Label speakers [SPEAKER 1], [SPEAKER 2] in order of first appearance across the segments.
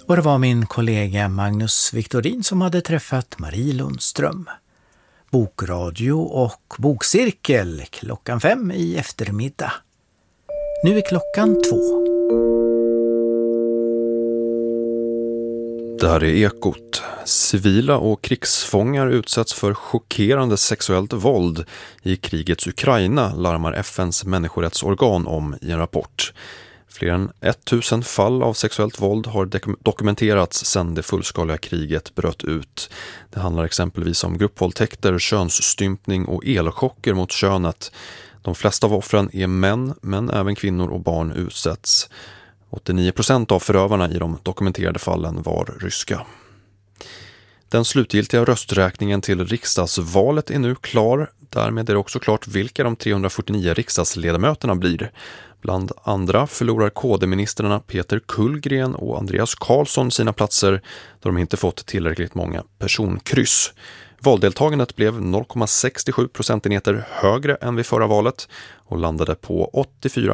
[SPEAKER 1] Och det var min kollega Magnus Victorin som hade träffat Marie Lundström. Bokradio och bokcirkel klockan 5 i eftermiddag. Nu är klockan 2.
[SPEAKER 2] Det här är Ekot. Civila och krigsfångar utsätts för chockerande sexuellt våld i krigets Ukraina, larmar FNs människorättsorgan om i en rapport. Fler än 1000 fall av sexuellt våld har dokumenterats sedan det fullskaliga kriget bröt ut. Det handlar exempelvis om gruppvåldtäkter, könsstympning och elchocker mot könet. De flesta av offren är män, men även kvinnor och barn utsätts. 89% av förövarna i de dokumenterade fallen var ryska. Den slutgiltiga rösträkningen till riksdagsvalet är nu klar. Därmed är det också klart vilka de 349 riksdagsledamöterna blir. Bland andra förlorar KD-ministrarna Peter Kullgren och Andreas Karlsson sina platser då de inte fått tillräckligt många personkryss. Valdeltagandet blev 0,67 procentenheter högre än vid förra valet och landade på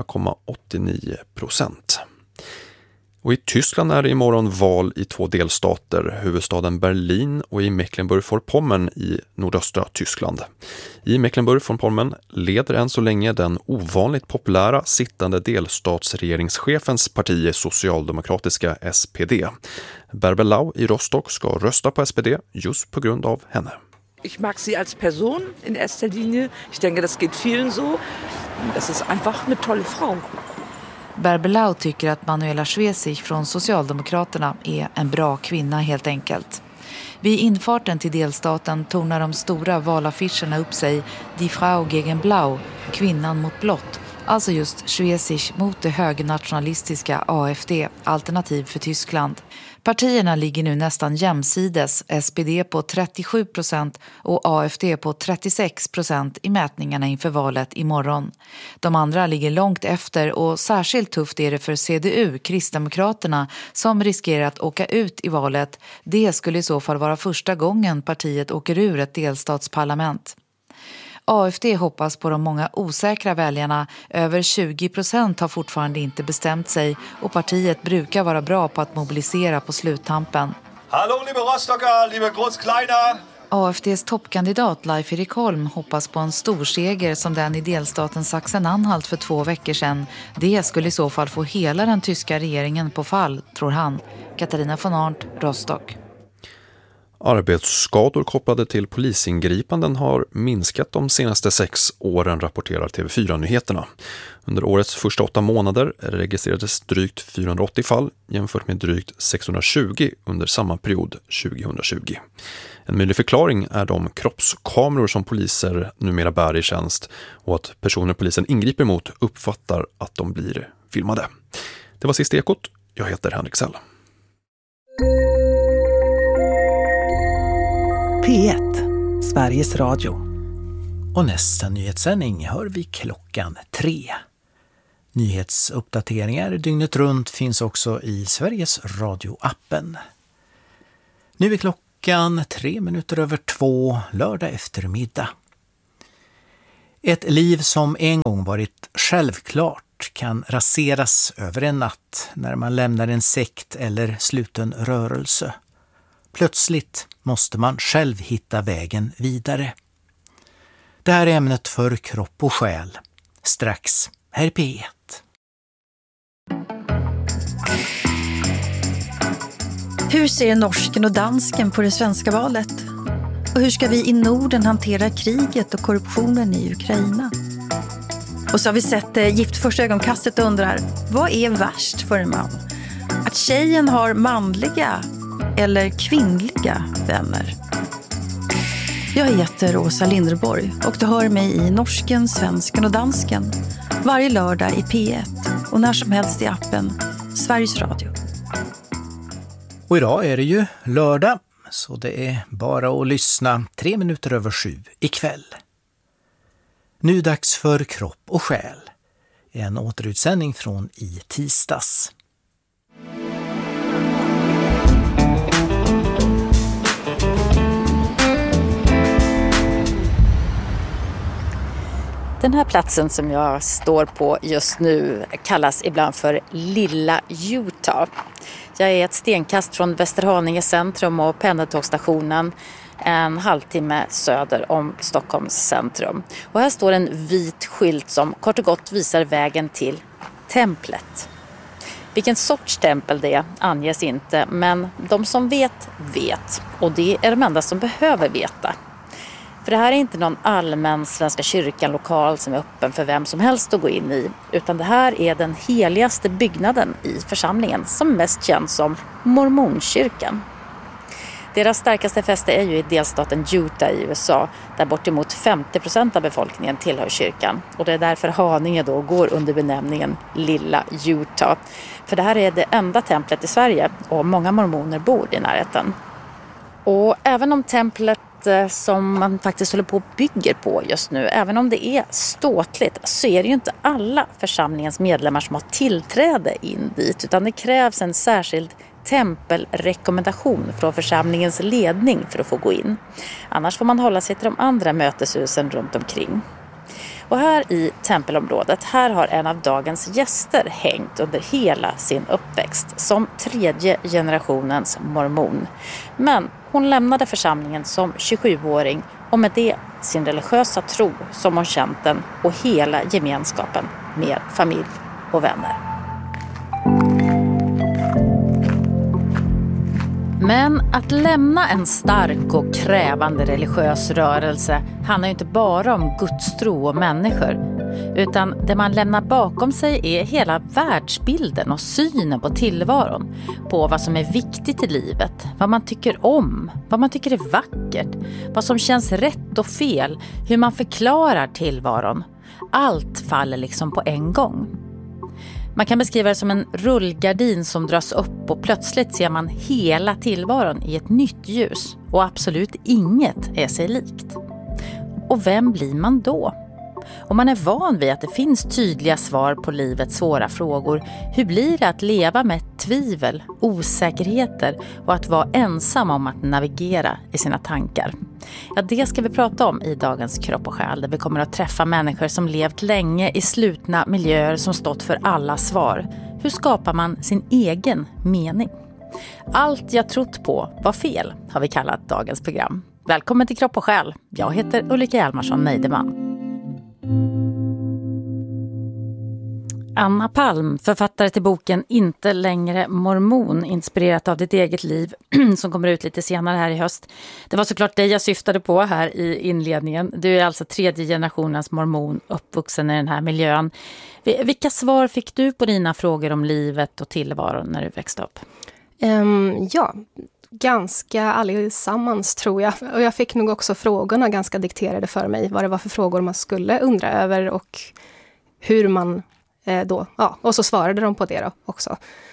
[SPEAKER 2] 84,89%. Och i Tyskland är det imorgon val i 2 delstater, huvudstaden Berlin och i Mecklenburg-Vorpommern i nordöstra Tyskland. I Mecklenburg-Vorpommern leder än så länge den ovanligt populära sittande delstatsregeringschefens parti socialdemokratiska SPD. Bärbel Lau i Rostock ska rösta på SPD just på grund av henne.
[SPEAKER 3] Ich mag sie als Person in erster Linie. Ich denke, das geht vielen so. Das ist einfach eine tolle Frau.
[SPEAKER 4] Bärbel Lau tycker att Manuela Schwesig från Socialdemokraterna är en bra kvinna helt enkelt. Vid infarten till delstaten tornar de stora valaffischerna upp sig Die Frau gegen Blau, kvinnan mot blått. Alltså just Schwesig mot det högernationalistiska AfD, Alternativ för Tyskland. Partierna ligger nu nästan jämsides, SPD på 37% och AfD på 36% i mätningarna inför valet imorgon. De andra ligger långt efter och särskilt tufft är det för CDU, Kristdemokraterna, som riskerar att åka ut i valet. Det skulle i så fall vara första gången partiet åker ur ett delstatsparlament. AfD hoppas på de många osäkra väljarna. Över 20% har fortfarande inte bestämt sig och partiet brukar vara bra på att mobilisera på sluttampen.
[SPEAKER 5] Hallå, liebe Rostocker, liebe Großkleiner!
[SPEAKER 4] AfDs toppkandidat Leif Erik Holm hoppas på en stor seger som den i delstaten Sachsen-Anhalt för 2 veckor sedan. Det skulle i så fall få hela den tyska regeringen på fall, tror han. Katarina von Arndt, Rostock.
[SPEAKER 2] Arbetsskador kopplade till polisingripanden har minskat de senaste 6 åren, rapporterar TV4-nyheterna. Under årets första 8 månader registrerades drygt 480 fall jämfört med drygt 620 under samma period 2020. En möjlig förklaring är de kroppskameror som poliser numera bär i tjänst och att personer polisen ingriper mot uppfattar att de blir filmade. Det var sist Ekot. Jag heter Henrik Sell.
[SPEAKER 6] P1, Sveriges Radio.
[SPEAKER 1] Och nästa nyhetssändning hör vi klockan 3. Nyhetsuppdateringar dygnet runt finns också i Sveriges Radio-appen. Nu är klockan 2:03 lördag eftermiddag. Ett liv som en gång varit självklart kan raseras över en natt när man lämnar en sekt eller sluten rörelse. Plötsligt måste man själv hitta vägen vidare. Det här är ämnet för kropp och själ. Strax här i P1.
[SPEAKER 7] Hur ser norsken och dansken på det svenska valet? Och hur ska vi i Norden hantera kriget och korruptionen i Ukraina? Och så har vi sett Gift första ögonkastet och undrar, vad är värst för en man? Att tjejen har manliga eller kvinnliga vänner? Jag heter Åsa Linderborg och du hör mig i Norsken, Svensken och Dansken varje lördag i P1 och när som helst i appen Sveriges Radio.
[SPEAKER 1] Och idag är det ju lördag, så det är bara att lyssna 7:03 ikväll. Nu dags för Kropp och själ. En återutsändning från i tisdags.
[SPEAKER 8] Den här platsen som jag står på just nu kallas ibland för Lilla Utah. Jag är ett stenkast från Västerhaninge centrum och pendeltågsstationen en halvtimme söder om Stockholms centrum. Och här står en vit skylt som kort och gott visar vägen till templet. Vilken sorts tempel det anges inte, men de som vet. Och det är de enda som behöver veta. För det här är inte någon allmän Svenska kyrkan-lokal som är öppen för vem som helst att gå in i, utan det här är den heligaste byggnaden i församlingen som mest känns som mormonkyrkan. Deras starkaste fäste är ju i delstaten Utah i USA, där bortemot 50% av befolkningen tillhör kyrkan. Och det är därför Haninge då går under benämningen Lilla Utah. För det här är det enda templet i Sverige och många mormoner bor i närheten. Och även om templet som man faktiskt håller på och bygger på just nu, även om det är ståtligt, så är det ju inte alla församlingens medlemmar som har tillträde in dit, utan det krävs en särskild tempelrekommendation från församlingens ledning för att få gå in. Annars får man hålla sig till de andra möteshusen runt omkring. Och här i tempelområdet, här har en av dagens gäster hängt under hela sin uppväxt som 3:e generationens mormon. Men hon lämnade församlingen som 27-åring och med det sin religiösa tro som hon känt den och hela gemenskapen med familj och vänner. Men att lämna en stark och krävande religiös rörelse handlar ju inte bara om gudstro och människor, utan det man lämnar bakom sig är hela världsbilden och synen på tillvaron, på vad som är viktigt i livet, vad man tycker om, vad man tycker är vackert, vad som känns rätt och fel, hur man förklarar tillvaron. Allt faller liksom på en gång. Man kan beskriva det som en rullgardin som dras upp och plötsligt ser man hela tillvaron i ett nytt ljus och absolut inget är sig likt. Och vem blir man då? Om man är van vid att det finns tydliga svar på livets svåra frågor, hur blir det att leva med tvivel, osäkerheter och att vara ensam om att navigera i sina tankar? Ja, det ska vi prata om i dagens Kropp och själ, där vi kommer att träffa människor som levt länge i slutna miljöer som stått för alla svar. Hur skapar man sin egen mening? Allt jag trott på var fel, har vi kallat dagens program. Välkommen till Kropp och själ. Jag heter Ulrika Hjalmarsson Neideman. Anna Palm, författare till boken Inte längre mormon, inspirerat av ditt eget liv, som kommer ut lite senare här i höst. Det var såklart dig jag syftade på här i inledningen. Du är alltså 3:e generationens mormon, uppvuxen i den här miljön. Vilka svar fick du på dina frågor om livet och tillvaron när du växte upp?
[SPEAKER 9] Ja, ganska allesammans tror jag. Och jag fick nog också frågorna ganska dikterade för mig. Vad det var för frågor man skulle undra över och hur man då, ja, och så svarade de på det då också.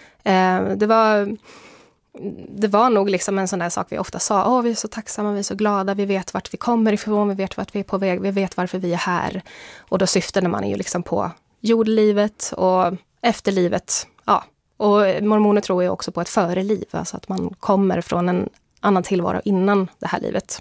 [SPEAKER 9] Det var nog liksom en sån där sak vi ofta sa. Vi är så tacksamma, vi är så glada, vi vet vart vi kommer ifrån, vi vet vart vi är på väg, vi vet varför vi är här. Och då syftade man ju liksom på jordlivet och efterlivet. Ja, och mormoner tror jag också på ett föreliv, alltså att man kommer från en annan tillvaro innan det här livet.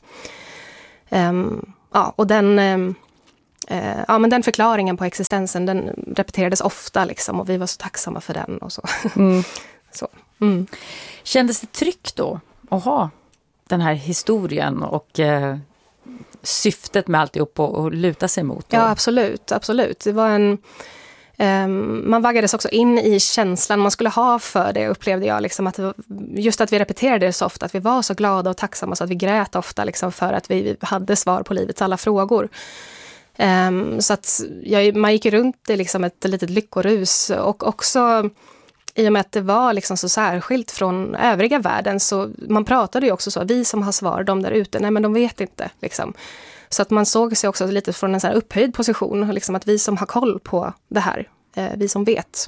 [SPEAKER 9] Och men den förklaringen på existensen, den repeterades ofta liksom, och vi var så tacksamma för den och så. Så.
[SPEAKER 8] Kändes det tryggt då att ha den här historien och syftet med alltihop och luta sig mot?
[SPEAKER 9] Ja, absolut. Det var man vaggades också in i känslan man skulle ha för det, upplevde jag liksom, att just att vi repeterade det så ofta, att vi var så glada och tacksamma så att vi grät ofta liksom, för att vi hade svar på livets alla frågor. Så att man gick runt i liksom ett litet lyckorus, och också i och med att det var liksom så särskilt från övriga världen, så man pratade ju också så, vi som har svar, de där ute, nej men de vet inte liksom. Så att man såg sig också lite från en så här upphöjd position, liksom, att vi som har koll på det här, vi som vet.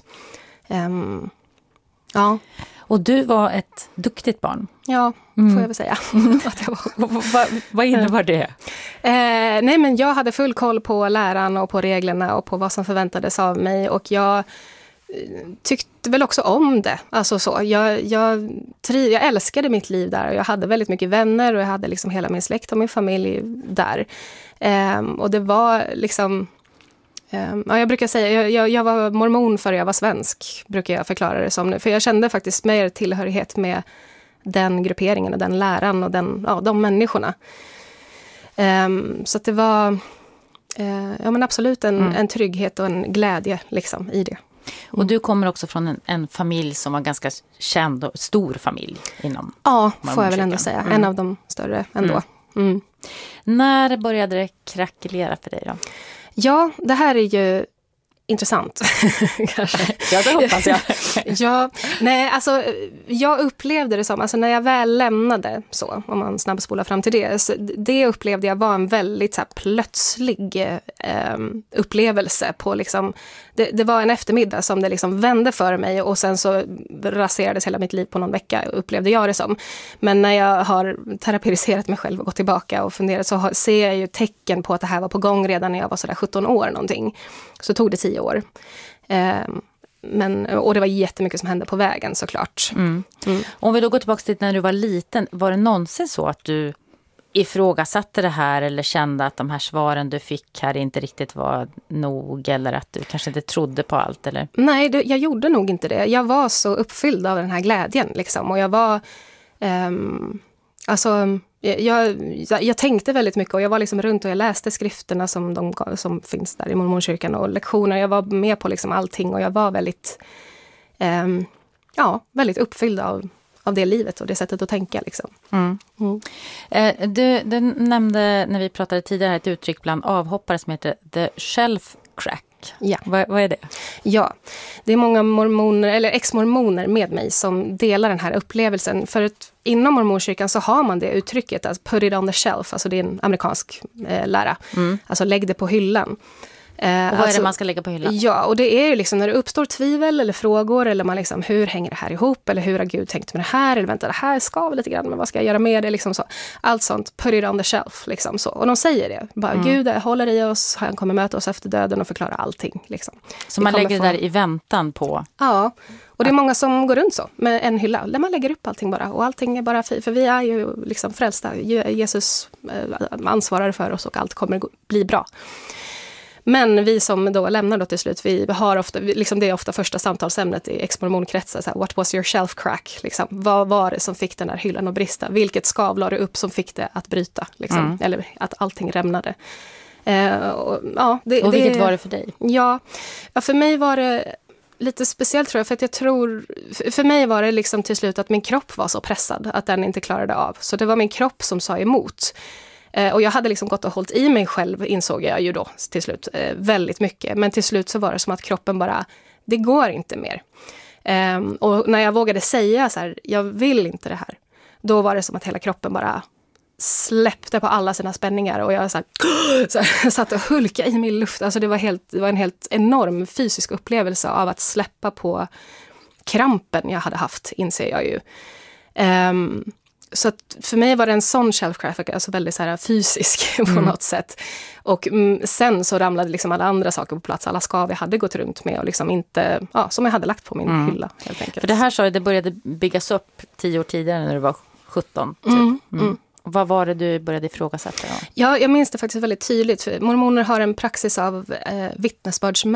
[SPEAKER 9] Ja.
[SPEAKER 8] Och du var ett duktigt barn.
[SPEAKER 9] Ja, får jag väl säga. Att jag var.
[SPEAKER 8] Vad innebar det?
[SPEAKER 9] Nej, men jag hade full koll på lärarna och på reglerna och på vad som förväntades av mig. Och jag tyckte väl också om det. Alltså så. Jag älskade mitt liv där, och jag hade väldigt mycket vänner och jag hade liksom hela min släkt och min familj där. Och det var liksom... Jag brukar säga, jag var mormon för jag var svensk, brukar jag förklara det som nu. För jag kände faktiskt mer tillhörighet med den grupperingen och den läran och de människorna. Så att det var men absolut en trygghet och en glädje liksom, i det.
[SPEAKER 8] Och du kommer också från en familj som var ganska känd och stor familj inom
[SPEAKER 9] får jag väl ändå säga. En av de större ändå.
[SPEAKER 8] När började det krackelera för dig då?
[SPEAKER 9] Ja, det här är ju intressant. Kanske.
[SPEAKER 8] Ja, det hoppas jag.
[SPEAKER 9] Jag upplevde det som, alltså när jag väl lämnade så, om man snabbspolar fram till det, så det upplevde jag var en väldigt så här, plötslig upplevelse på liksom, det var en eftermiddag som det liksom vände för mig och sen så raserades hela mitt liv på någon vecka, upplevde jag det som. Men när jag har terapiserat mig själv och gått tillbaka och funderat så ser jag ju tecken på att det här var på gång redan när jag var sådär 17 år någonting. Så tog det 10 år. Och det var jättemycket som hände på vägen såklart.
[SPEAKER 8] Om vi då går tillbaka till när du var liten, var det någonsin så att du ifrågasatte det här eller kände att de här svaren du fick här inte riktigt var nog eller att du kanske inte trodde på allt? Eller?
[SPEAKER 9] Nej, jag gjorde nog inte det. Jag var så uppfylld av den här glädjen liksom, och jag var jag tänkte väldigt mycket och jag var liksom runt och jag läste skrifterna som finns där i mormonkyrkan och lektioner. Jag var med på liksom allting och jag var väldigt väldigt uppfylld av det livet och det sättet att tänka liksom.
[SPEAKER 8] Du nämnde när vi pratade tidigare ett uttryck bland avhoppare som heter the shelf crack.
[SPEAKER 9] Ja.
[SPEAKER 8] Vad är det?
[SPEAKER 9] Ja, det är många mormoner eller ex-mormoner med mig som delar den här upplevelsen. För att inom mormonkyrkan så har man det uttrycket att put it on the shelf, alltså det är en amerikansk lära. Alltså lägg det på hyllan.
[SPEAKER 8] Och vad är det man ska lägga på hyllan?
[SPEAKER 9] Ja, och det är ju liksom när det uppstår tvivel eller frågor eller man liksom, hur hänger det här ihop eller hur har Gud tänkt med det här eller vänta, det här skaver lite grann, men vad ska jag göra med det liksom så. Allt sånt, put it on the shelf liksom så. Och de säger det, bara Gud håller i oss, han kommer möta oss efter döden och förklara allting liksom.
[SPEAKER 8] Så man lägger det där i väntan på?
[SPEAKER 9] Ja, och det är många som går runt så med en hylla där man lägger upp allting bara och allting är bara för vi är ju liksom frälsta, Jesus ansvarar för oss och allt kommer bli bra. Men vi som då lämnar då till slut, vi har ofta, liksom det är ofta första samtalsämnet i ex-mormonkretsar, så här, what was your shelf crack? Liksom, vad var det som fick den här hyllan att brista? Vilket skav la du upp som fick det att bryta? Liksom, eller att allting rämnade.
[SPEAKER 8] Och vilket var det för dig?
[SPEAKER 9] Ja, för mig var det lite speciellt tror jag, för att jag tror, för mig var det liksom till slut att min kropp var så pressad att den inte klarade av. Så det var min kropp som sa emot. Och jag hade liksom gått och hållit i mig själv, insåg jag ju då till slut, väldigt mycket. Men till slut så var det som att kroppen bara, det går inte mer. Och när jag vågade säga så här, jag vill inte det här. Då var det som att hela kroppen bara släppte på alla sina spänningar. Och jag så här, satt och hulkade i min luft. Alltså det var en helt enorm fysisk upplevelse av att släppa på krampen jag hade haft, inser jag ju. Så att för mig var det en sån shelf-crack, alltså väldigt så här fysisk på något sätt. Och sen så ramlade liksom alla andra saker på plats, alla skav jag hade gått runt med och liksom inte, som jag hade lagt på min hylla helt enkelt.
[SPEAKER 8] För det här sa du, det började byggas upp 10 år tidigare när du var 17 typ. Vad var det du började ifrågasätta då?
[SPEAKER 9] Ja, jag minns det faktiskt väldigt tydligt. För mormoner har en praxis av vittnesbördsmöten.